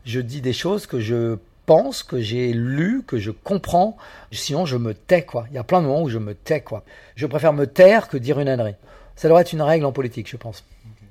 je dis des choses que je pense, que j'ai lues, que je comprends. Sinon, je me tais, quoi. Il y a plein de moments où je me tais, quoi. Je préfère me taire que dire une ânerie. Ça doit être une règle en politique, je pense.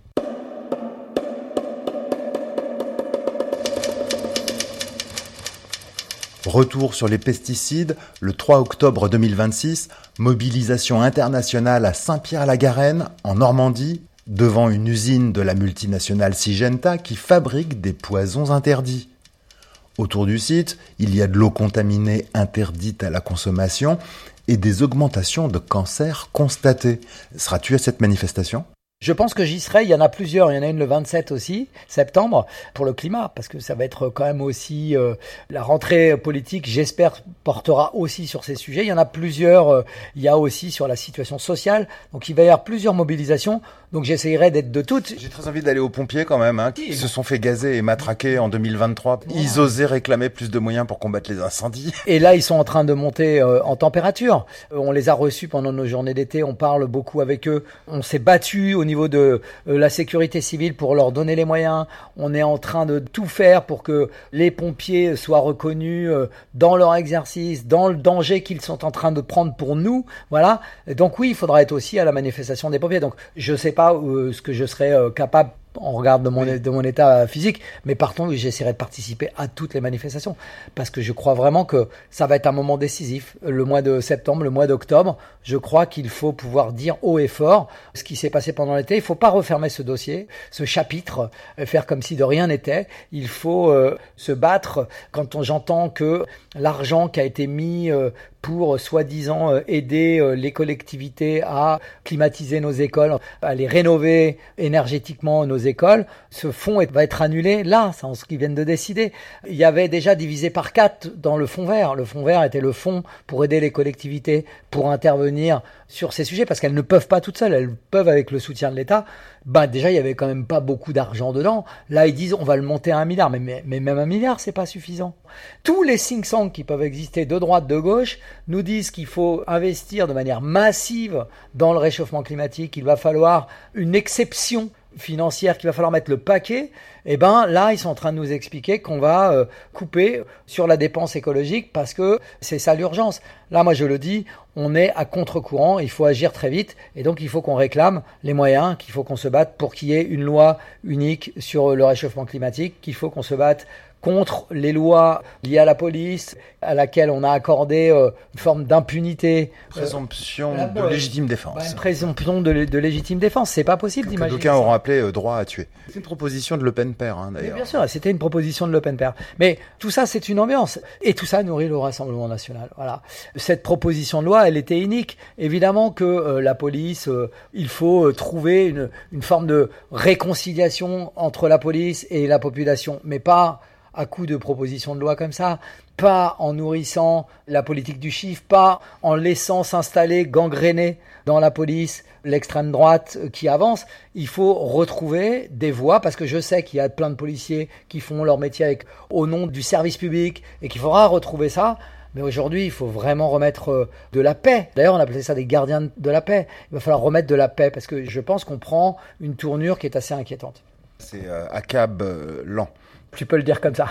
Retour sur les pesticides, le 3 octobre 2026, mobilisation internationale à Saint-Pierre-la-Garenne, en Normandie, devant une usine de la multinationale Syngenta qui fabrique des poisons interdits. Autour du site, il y a de l'eau contaminée interdite à la consommation et des augmentations de cancers constatées. Seras-tu à cette manifestation ? Je pense que j'y serai, il y en a plusieurs, il y en a une le 27 aussi, septembre, pour le climat, parce que ça va être quand même aussi, la rentrée politique, j'espère, portera aussi sur ces sujets. Il y en a plusieurs, il y a aussi sur la situation sociale, donc il va y avoir plusieurs mobilisations, donc j'essayerai d'être de toutes. J'ai très envie d'aller aux pompiers quand même, qui se sont fait gazer et matraquer en 2023. Ils osaient réclamer plus de moyens pour combattre les incendies. Et là, ils sont en train de monter en température. On les a reçus pendant nos journées d'été, on parle beaucoup avec eux, on s'est battu au niveau de la sécurité civile pour leur donner les moyens. On est en train de tout faire pour que les pompiers soient reconnus dans leur exercice, dans le danger qu'ils sont en train de prendre pour nous. Voilà. Et donc oui, il faudra être aussi à la manifestation des pompiers. Donc je ne sais pas ce que je serai capable en regard de mon état physique, mais par contre, j'essaierai de participer à toutes les manifestations, parce que je crois vraiment que ça va être un moment décisif, le mois de septembre, le mois d'octobre. Je crois qu'il faut pouvoir dire haut et fort ce qui s'est passé pendant l'été. Il ne faut pas refermer ce dossier, ce chapitre, faire comme si de rien n'était. Il faut se battre quand j'entends que l'argent qui a été mis pour soi-disant aider les collectivités à climatiser nos écoles, à les rénover énergétiquement nos écoles, ce fonds va être annulé là, c'est ce qu'ils viennent de décider. Il y avait déjà divisé par 4 dans le fonds vert. Le fonds vert était le fonds pour aider les collectivités, pour intervenir sur ces sujets, parce qu'elles ne peuvent pas toutes seules, elles peuvent avec le soutien de l'État. Déjà, il y avait quand même pas beaucoup d'argent dedans. Là, ils disent, on va le monter à 1 milliard. Mais même 1 milliard, c'est pas suffisant. Tous les think tanks qui peuvent exister de droite, de gauche, nous disent qu'il faut investir de manière massive dans le réchauffement climatique, qu'il va falloir une exception financière, qu'il va falloir mettre le paquet. Et là, ils sont en train de nous expliquer qu'on va couper sur la dépense écologique parce que c'est ça l'urgence. Là, moi, je le dis, on est à contre-courant, il faut agir très vite et donc il faut qu'on réclame les moyens, qu'il faut qu'on se batte pour qu'il y ait une loi unique sur le réchauffement climatique, qu'il faut qu'on se batte contre les lois liées à la police, à laquelle on a accordé une forme d'impunité. Présomption de légitime défense. Une présomption de légitime défense. C'est pas possible d'imaginer. D'aucuns auront appelé droit à tuer. C'est une proposition de Le Pen père, d'ailleurs. Mais bien sûr, c'était une proposition de Le Pen père. Mais tout ça, c'est une ambiance. Et tout ça nourrit le Rassemblement national. Voilà. Cette proposition de loi, elle était unique. Évidemment que la police, il faut trouver une forme de réconciliation entre la police et la population, mais pas à coup de propositions de loi comme ça, pas en nourrissant la politique du chiffre, pas en laissant s'installer, gangréner dans la police l'extrême droite qui avance. Il faut retrouver des voies, parce que je sais qu'il y a plein de policiers qui font leur métier au nom du service public et qu'il faudra retrouver ça. Mais aujourd'hui, il faut vraiment remettre de la paix. D'ailleurs, on appelait ça des gardiens de la paix. Il va falloir remettre de la paix, parce que je pense qu'on prend une tournure qui est assez inquiétante. C'est ACAB lent. Tu peux le dire comme ça.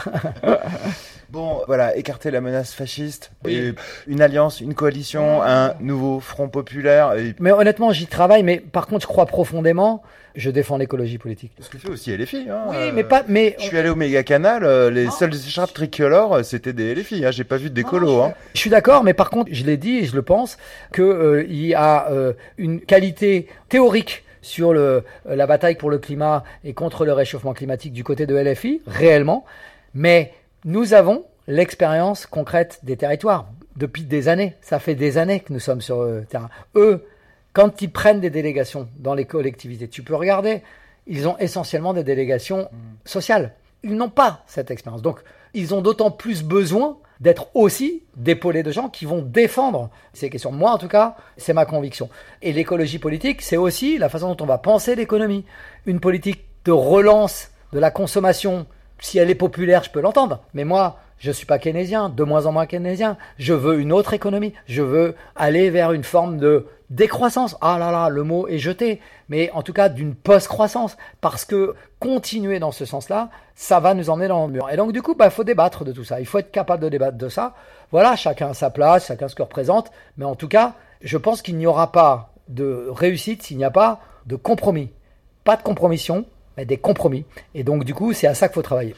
Bon, voilà, écarter la menace fasciste, et une alliance, une coalition, un nouveau front populaire. Mais honnêtement, j'y travaille, mais par contre, je crois profondément, je défends l'écologie politique. Ce que fait aussi LFI. Oui, mais je suis allé au Méga-Canal, les seules écharpes tricolores, c'était des LFI. J'ai pas vu d'écolo. Je suis d'accord, mais par contre, je l'ai dit et je le pense, qu'il y a une qualité théorique sur la bataille pour le climat et contre le réchauffement climatique du côté de LFI, réellement. Mais nous avons l'expérience concrète des territoires depuis des années. Ça fait des années que nous sommes sur le terrain. Eux, quand ils prennent des délégations dans les collectivités, tu peux regarder, ils ont essentiellement des délégations sociales. Ils n'ont pas cette expérience. Donc, ils ont d'autant plus besoin d'être aussi d'épaulés de gens qui vont défendre ces questions. Moi, en tout cas, c'est ma conviction. Et l'écologie politique, c'est aussi la façon dont on va penser l'économie. Une politique de relance de la consommation, si elle est populaire, je peux l'entendre. Mais moi, je ne suis pas keynésien, de moins en moins keynésien. Je veux une autre économie. Je veux aller vers une forme décroissance. Ah là là, le mot est jeté. Mais en tout cas, d'une post-croissance. Parce que continuer dans ce sens-là, ça va nous emmener dans le mur. Et donc, du coup, faut débattre de tout ça. Il faut être capable de débattre de ça. Voilà, chacun a sa place, chacun ce que représente. Mais en tout cas, je pense qu'il n'y aura pas de réussite s'il n'y a pas de compromis. Pas de compromission, mais des compromis. Et donc, du coup, c'est à ça qu'il faut travailler.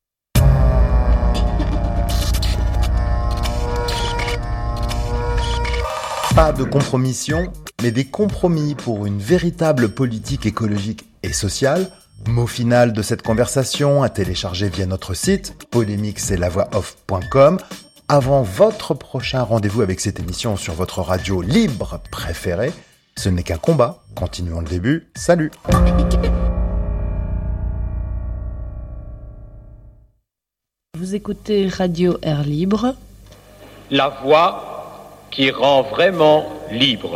Pas de compromission, mais des compromis pour une véritable politique écologique et sociale. Mot final de cette conversation à télécharger via notre site polémique-c'est-la-voix-off.com. Avant votre prochain rendez-vous avec cette émission sur votre radio libre préférée, ce n'est qu'un combat. Continuons le début. Salut. Vous écoutez Radio Air Libre. La voix qui rend vraiment libre.